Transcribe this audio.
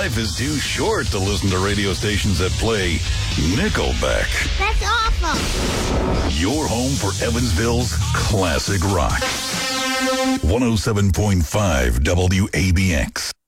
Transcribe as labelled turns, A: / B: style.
A: Life is too short to listen to radio stations that play Nickelback.
B: That's awful.
A: Your home for Evansville's classic rock. 107.5 WABX.